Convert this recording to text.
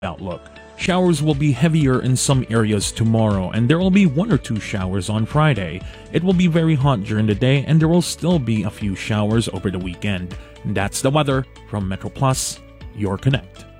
outlook. Showers will be heavier in some areas tomorrow, and there will be 1 or 2 showers on Friday. It will be very hot during the day, and there will still be a few showers over the weekend. And that's the weather from Metro Plus, your Connect.